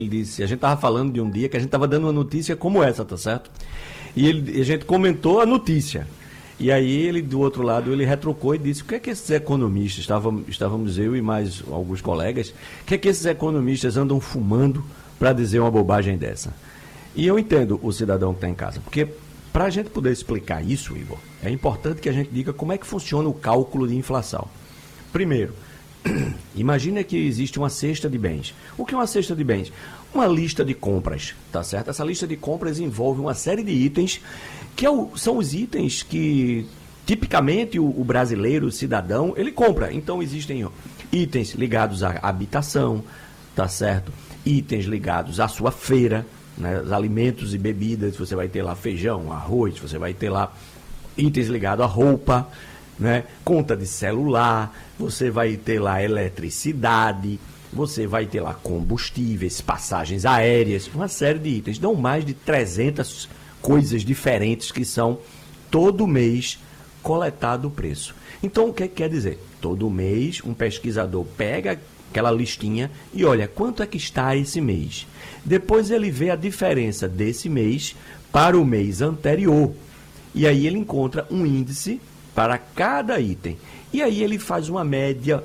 Ele disse, a gente estava falando de um dia que a gente estava dando uma notícia como essa, tá certo? E a gente comentou a notícia. E aí ele, do outro lado, ele retrucou e disse, o que é que esses economistas, estávamos eu e mais alguns colegas, o que é que esses economistas andam fumando para dizer uma bobagem dessa? E eu entendo o cidadão que está em casa, porque para a gente poder explicar isso, Igor, é importante que a gente diga como é que funciona o cálculo de inflação. Primeiro, imagina que existe uma cesta de bens. O que é uma cesta de bens? Uma lista de compras, tá certo? Essa lista de compras envolve uma série de itens que são os itens que tipicamente o brasileiro, o cidadão, ele compra. Então existem itens ligados à habitação, tá certo? Itens ligados à sua feira, né? Os alimentos e bebidas, você vai ter lá feijão, arroz, você vai ter lá itens ligados à roupa, né? Conta de celular, você vai ter lá eletricidade, você vai ter lá combustíveis, passagens aéreas, uma série de itens. Dão mais de 300 coisas diferentes que são todo mês coletado o preço. Então, o que quer dizer? Todo mês um pesquisador pega aquela listinha e olha quanto é que está esse mês. Depois ele vê a diferença desse mês para o mês anterior. E aí ele encontra um índice para cada item. E aí ele faz uma média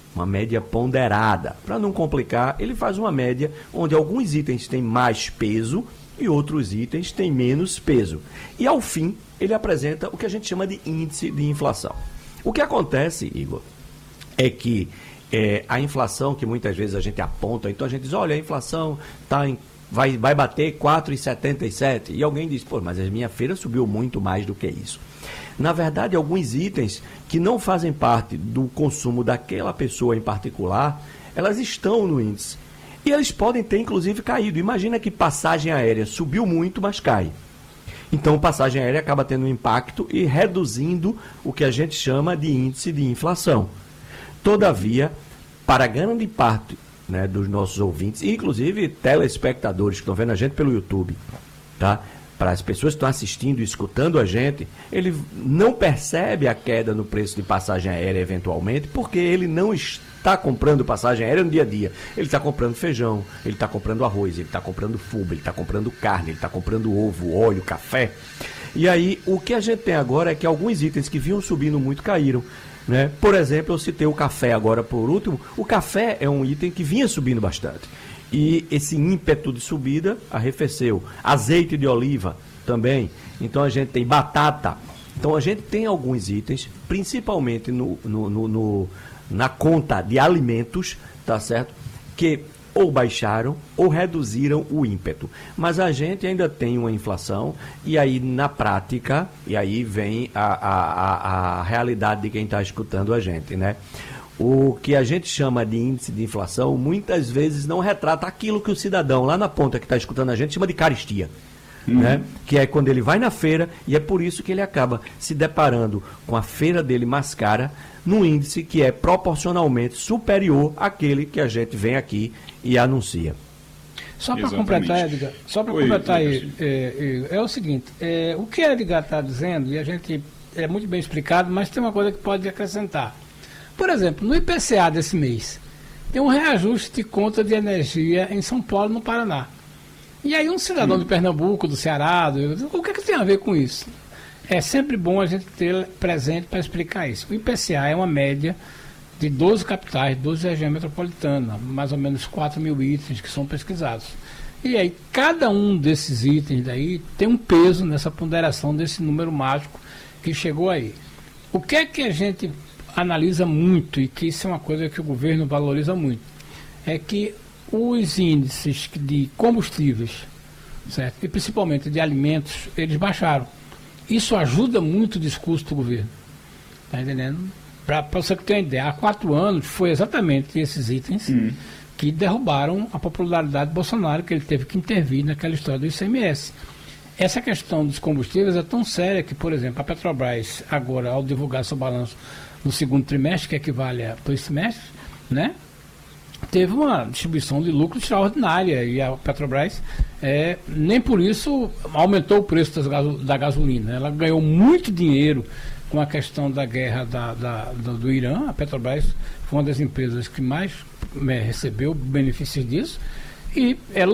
ponderada. Para não complicar, ele faz uma média onde alguns itens têm mais peso e outros itens têm menos peso. E ao fim, ele apresenta o que a gente chama de índice de inflação. O que acontece, Igor, é que a inflação que muitas vezes a gente aponta, então a gente diz, olha, a inflação vai bater 4,77. E alguém diz, pô, mas a minha feira subiu muito mais do que isso. Na verdade, alguns itens que não fazem parte do consumo daquela pessoa em particular, elas estão no índice. E eles podem ter, inclusive, caído. Imagina que passagem aérea subiu muito, mas cai. Então, passagem aérea acaba tendo um impacto e reduzindo o que a gente chama de índice de inflação. Todavia, para a grande parte, né, dos nossos ouvintes, inclusive telespectadores que estão vendo a gente pelo YouTube, tá? Para as pessoas que estão assistindo e escutando a gente, ele não percebe a queda no preço de passagem aérea eventualmente, porque ele não está comprando passagem aérea no dia a dia. Ele está comprando feijão, ele está comprando arroz, ele está comprando fubá, ele está comprando carne, ele está comprando ovo, óleo, café. E aí, o que a gente tem agora é que alguns itens que vinham subindo muito caíram, né? Por exemplo, eu citei o café agora por último. O café é um item que vinha subindo bastante. E esse ímpeto de subida arrefeceu. Azeite de oliva também. Então a gente tem batata. Então a gente tem alguns itens, principalmente na conta de alimentos, tá certo? Que ou baixaram ou reduziram o ímpeto. Mas a gente ainda tem uma inflação e aí na prática, e aí vem a realidade de quem está escutando a gente, né? O que a gente chama de índice de inflação muitas vezes não retrata aquilo que o cidadão lá na ponta que está escutando a gente chama de carestia. Né? Que é quando ele vai na feira e é por isso que ele acaba se deparando com a feira dele mais cara num índice que é proporcionalmente superior àquele que a gente vem aqui e anuncia. Só para completar, Edgar, é o seguinte, o que Edgar está dizendo, e a gente é muito bem explicado, mas tem uma coisa que pode acrescentar. Por exemplo, no IPCA desse mês, tem um reajuste de conta de energia em São Paulo, no Paraná. E aí um cidadão de Pernambuco, do Ceará, o que tem a ver com isso? É sempre bom a gente ter presente para explicar isso. O IPCA é uma média de 12 capitais, 12 regiões metropolitanas, mais ou menos 4 mil itens que são pesquisados. E aí cada um desses itens daí tem um peso nessa ponderação desse número mágico que chegou aí. O que é que a gente analisa muito, e que isso é uma coisa que o governo valoriza muito, é que os índices de combustíveis, certo? E principalmente de alimentos, eles baixaram. Isso ajuda muito o discurso do governo. Está entendendo? Para você ter uma ideia, há 4 anos foi exatamente esses itens que derrubaram a popularidade de Bolsonaro, que ele teve que intervir naquela história do ICMS. Essa questão dos combustíveis é tão séria que, por exemplo, a Petrobras, agora, ao divulgar seu balanço no segundo trimestre, que equivale a 2 semestres, né, teve uma distribuição de lucro extraordinária e a Petrobras nem por isso aumentou o preço da gasolina. Ela ganhou muito dinheiro com a questão da guerra do Irã. A Petrobras foi uma das empresas que mais recebeu benefícios disso e ela